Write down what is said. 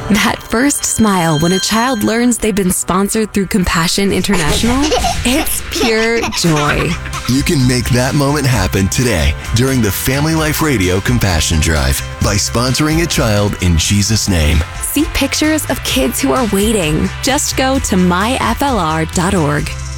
That first smile when a child learns they've been sponsored through Compassion International, it's pure joy. You can make that moment happen today during the Family Life Radio Compassion Drive by sponsoring a child in Jesus' name. See pictures of kids who are waiting. Just go to myflr.org.